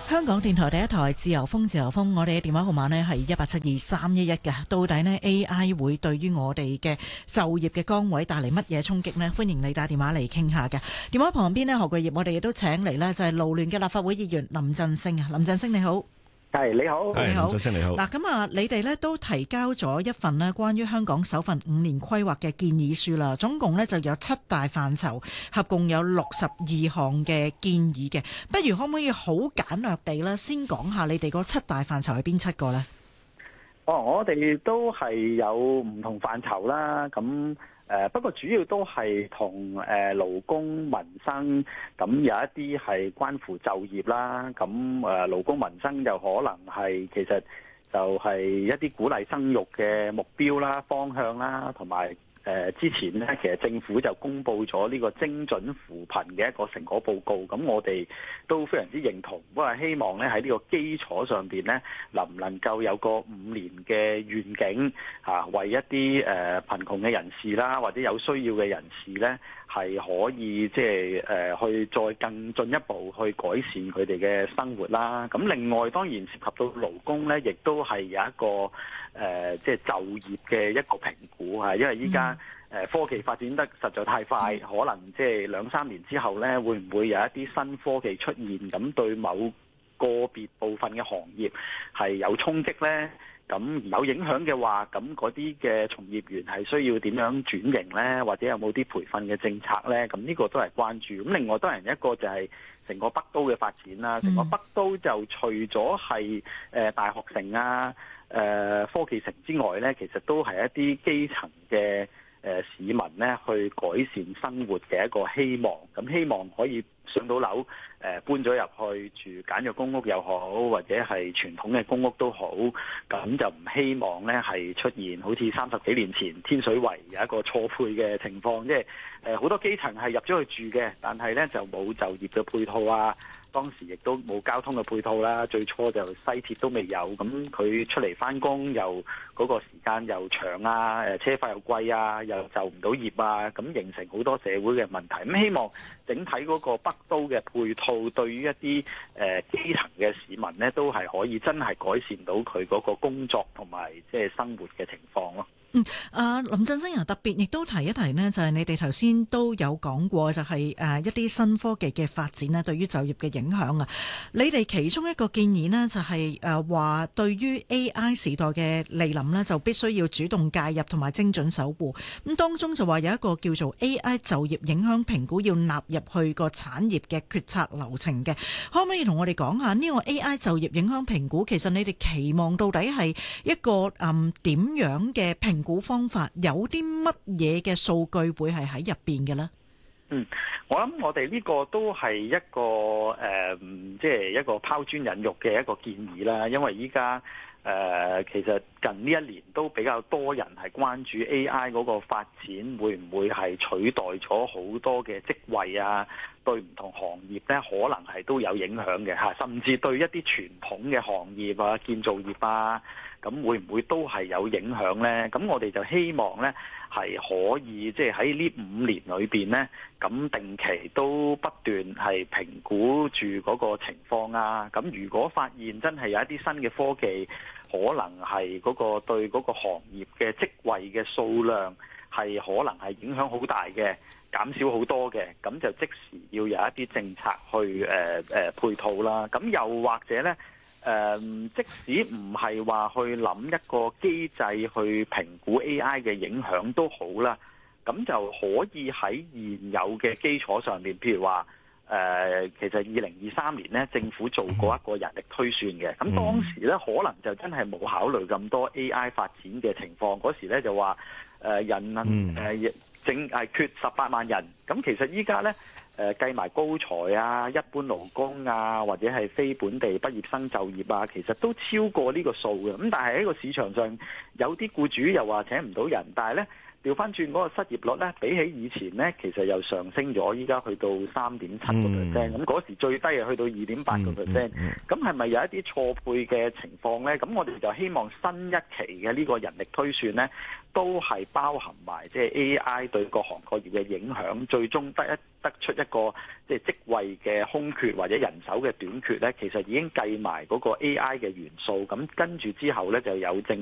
香港電台第一台自由風，我哋嘅電話號碼呢係1872311嘅。到底呢 AI 會對於我哋嘅就業嘅崗位帶嚟乜嘢衝擊呢？歡迎你打電話嚟傾下嘅。電話旁邊呢，何巨業，我哋亦都請嚟呢就係勞聯嘅立法會議員林振昇啊。林振昇你好。 係你好， 你好， 林振昇你好。 嗱，咁啊，你哋咧都提交咗一份咧關於香港首份5年規劃嘅建議書啦，總共咧就有7大範疇，合共有62項嘅建議嘅。不如可唔可以好簡略地咧，先講下你哋嗰7大範疇係邊7個呢？ 我哋都係有唔同範疇啦，咁不過主要都係同勞工民生，咁有一啲係關乎就業啦，咁勞工民生就可能係其實就係一啲鼓勵生育嘅目標啦、方向啦，同埋之前咧，其實政府就公布咗呢個精準扶貧嘅一個成果報告，咁我哋都非常之認同，不過希望咧喺呢個基礎上邊咧，能唔能夠有個5年嘅願景嚇，為一啲貧窮嘅人士啦，或者有需要嘅人士咧，係可以即係去再更進一步去改善佢哋嘅生活啦。咁另外當然涉及到勞工咧，亦都係有一個即係就業嘅一個評估嚇，因為依家科技發展得實在太快，可能即係2-3年之後咧，會唔會有一啲新科技出現，咁對某個別部分嘅行業係有衝擊咧？咁有影響嘅話，咁嗰啲嘅從業員係需要點樣轉型呢？或者有冇啲培訓嘅政策呢？咁呢個都係關注。咁另外當然一個就係成個北都嘅發展啦。成個北都就除咗係大學城啊、科技城之外呢，其實都係一啲基層嘅市民呢去改善生活嘅一個希望。咁希望可以上到樓，搬咗入去住簡約公屋又好，或者係傳統嘅公屋都好，咁就唔希望呢係出現好似30幾年前天水圍有一個錯配嘅情況，即係好多基層係入咗去住嘅，但係呢就冇就業嘅配套啊。當時亦都冇交通嘅配套啦，最初就西鐵都未有，咁佢出嚟返工又嗰個時間又長啊，車費又貴啊，又就唔到業啊，咁形成好多社會嘅問題。咁希望整體嗰個北都嘅配套對於一啲基層嘅市民呢，都係可以真係改善到佢嗰個工作同埋即係生活嘅情況咯。 林振昇特別亦都提一提呢，就係你哋頭先都有講過，就係一啲新科技嘅發展呢，對於就業嘅影響啊。你哋其中一個建議呢，就係話對於 AI 時代嘅來臨呢，就必須要主動介入同埋精準守護。咁當中就話有一個叫做 AI 就業影響評估要納入去個產業嘅決策流程嘅，可唔可以同我哋講下呢個 AI 就業影響評估？其實你哋期望到底係一個點樣嘅評估方法，有啲乜嘢嘅數據會係喺入邊嘅呢？ 我諗我哋呢個都係一個即係一個拋磚引玉嘅一個建議啦。因為依家其實近呢一年都比較多人係關注 AI 嗰個發展會唔會係取代咗好多嘅職位啊？對唔同行業咧，可能係都有影響嘅嚇，甚至對一啲傳統嘅行業啊、建造業啊，咁會唔會都係有影響呢？咁我哋就希望呢係可以即係喺呢5年裏邊呢，咁定期都不斷係評估住嗰個情況啊。咁如果發現真係有一啲新嘅科技，可能係嗰個對嗰個行業嘅職位嘅數量係可能係影響好大嘅，減少好多嘅，咁就即時要有一啲政策去配套啦。咁又或者呢，即使唔係話去諗一個機制去評估 AI 嘅影響都好啦，咁就可以喺現有嘅基礎上面，譬如話其實2023年呢，政府做過一個人力推算嘅，咁當時呢，可能就真係冇考慮咁多 AI 發展嘅情況，嗰時呢就話淨係缺18萬人，咁其實依家呢，計埋高才啊、一般勞工啊，或者係非本地畢業生就業啊，其實都超過呢個數嘅。咁但係喺個市場上，有啲僱主又話請唔到人，但係呢調翻轉嗰個失業率咧，比起以前咧，其實又上升咗，依家去到3.7%，咁嗰時最低係去到2.8%，咁係咪有一啲錯配嘅情況咧？咁我哋就希望新一期嘅呢個人力推算咧，都係包含埋即係 AI 對各行各業嘅影響，最終得出一個即係職位嘅空缺或者人手嘅短缺咧，其實已經計埋嗰個 AI 嘅元素，咁跟住之後咧就有正